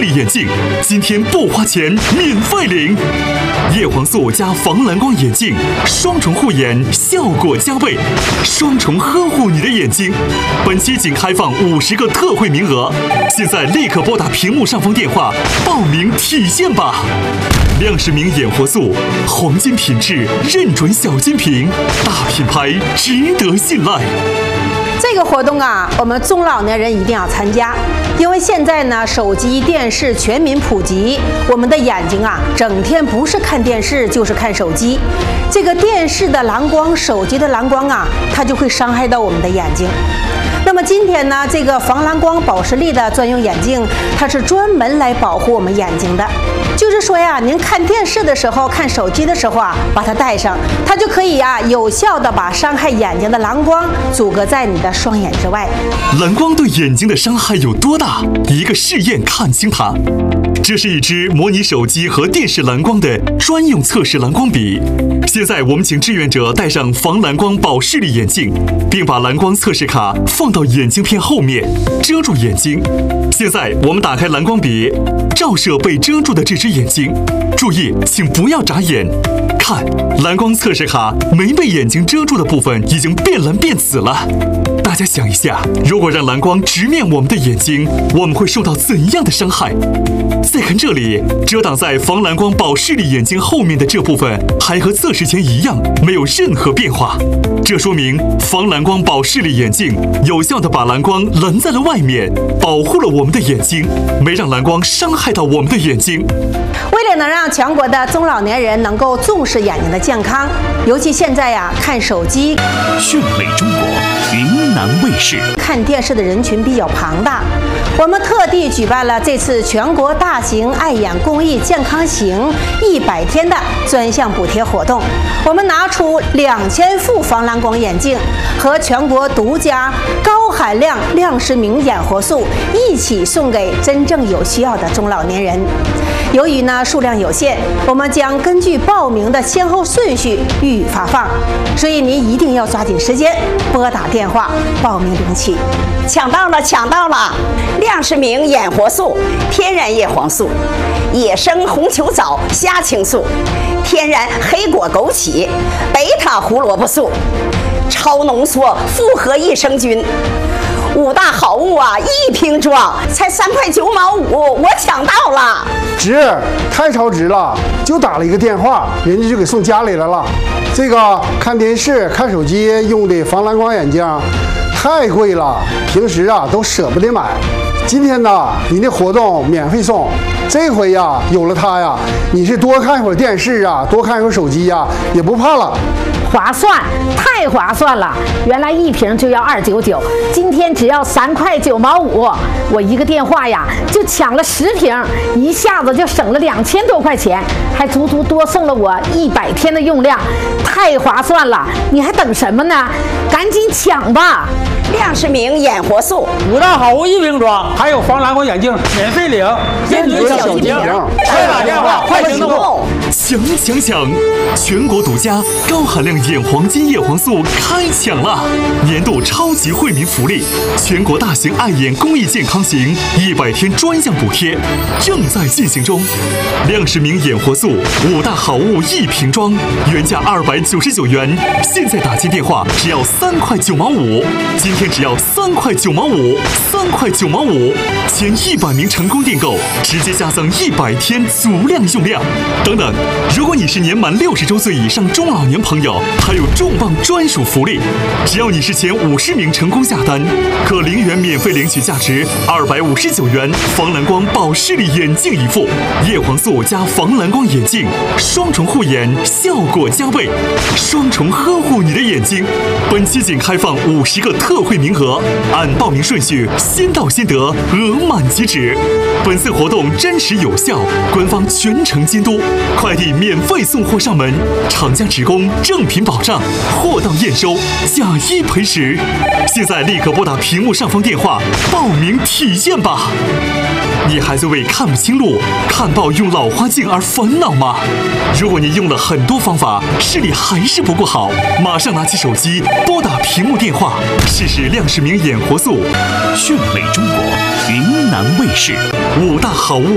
力眼镜，今天不花钱免费领。叶黄素加防蓝光眼镜，双重护眼，效果加倍，双重呵护你的眼睛。本期仅开放50个特惠名额，现在立刻拨打屏幕上方电话报名体验吧。亮世明眼活素，黄金品质，认准小金瓶，大品牌，值得信赖。 这个活动啊，我们中老年人一定要参加，因为现在呢，手机、电视全民普及，我们的眼睛啊，整天不是看电视就是看手机。这个电视的蓝光、手机的蓝光啊，它就会伤害到我们的眼睛。那么今天呢，这个防蓝光保视力的专用眼镜，它是专门来保护我们眼睛的。就是说呀，您看电视的时候、看手机的时候啊，把它戴上，它就可以啊，有效的把伤害眼睛的蓝光阻隔在你的双眼之外。 蓝光对眼睛的伤害有多大？一个试验看清它。这是一支模拟手机和电视蓝光的专用测试蓝光笔。现在我们请志愿者戴上防蓝光保视力眼镜，并把蓝光测试卡放到眼镜片后面，遮住眼睛。现在我们打开蓝光笔，照射被遮住的这只眼睛。注意，请不要眨眼。看，蓝光测试卡没被眼睛遮住的部分已经变蓝变紫了。大家想一下，如果让蓝光直面我们的眼睛，我们会受到怎样的伤害？再看这里，遮挡在防蓝光保视力眼镜后面的这部分还和测试前一样，没有任何变化。这说明防蓝光保视力眼镜有效地把蓝光拦在了外面，保护了我们的眼睛，没让蓝光伤害到我们的眼睛。 为了能让全国的中老年人能够重视眼睛的健康，尤其现在呀，看手机、 讯美中国云南卫视看电视的人群比较庞大，我们特地举办了这次全国大型爱眼公益健康行100天的专项补贴活动。我们拿出2000副防蓝光眼镜和全国独家高含量亮世明眼活素一起送给真正有需要的中老年人。由于呢数量有限，我们将根据报名的先后顺序予以发放，所以您一定要抓紧时间拨打电话报名领取。 抢到了，抢到了！亮世明眼活素，天然叶黄素，野生红球藻虾青素，天然黑果枸杞，贝塔胡萝卜素，超浓缩复合益生菌。5大好物啊，一瓶装，才3块9毛5，我抢到了！ 值，太超值了！就打了一个电话，人家就给送家里来了。这个看电视、看手机用的防蓝光眼镜太贵了，平时啊都舍不得买。今天呢，你的活动免费送，这回呀有了它呀，你是多看一会儿电视啊，多看一会儿手机呀，也不怕了。 划算，太划算了！原来一瓶就要299，今天只要3块9毛5，我一个电话呀就抢了10瓶，一下子就省了2000多块钱，还足足多送了我100天的用量，太划算了！你还等什么呢？赶紧抢吧！ 亮世明眼活素 5大好物一瓶装，还有防蓝光眼镜免费领，认准小金瓶，快打电话，快行动！ 抢抢抢！全国独家高含量眼黄金叶黄素开抢了！年度超级惠民福利，全国大型爱眼公益健康行100天专项补贴正在进行中。亮世明眼活素5大好物一瓶装，原价299元，现在打进电话只要3块9毛5，今天只要3块9毛5，3块9毛5，前100名成功订购，直接加赠100天足量用量。等等，如果你是年满60周岁以上中老年朋友，还有重磅专属福利，只要你是前50名成功下单，可0元免费领取价值259元防蓝光保视力眼镜一副，叶黄素加防蓝光眼镜，双重护眼，效果加倍，双重呵护你的眼睛。本期仅开放50个特惠名额，按报名顺序先到先得，额满即止。本次活动真实有效，官方全程监督，快递免费送货上门，厂家职工正品保障，货到验收，假一赔10。现在立刻拨打屏幕上方电话报名体验吧！你还在为看不清路、看报用老花镜而烦恼吗？如果您用了很多方法，视力还是不够好，马上拿起手机拨打屏幕电话，试试亮世明眼活素。 讯美中国云南卫视 5大好物